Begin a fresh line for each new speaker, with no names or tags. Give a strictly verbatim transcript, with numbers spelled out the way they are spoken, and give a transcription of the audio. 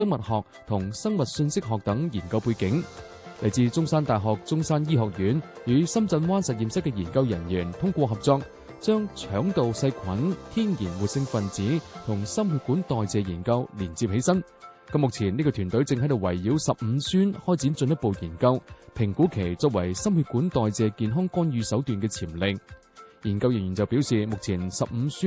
生物學同生物信息學等研究背景。嚟自中山大學中山醫學院與深圳灣實驗室嘅研究人員通過合作，將腸道細菌、天然活性分子同心血管代謝研究連接起身。咁目前呢個團隊正喺度圍繞十五酸開展進一步研究，評估其作為心血管代謝健康干預手段嘅潛力。研究人員就表示，目前十五酸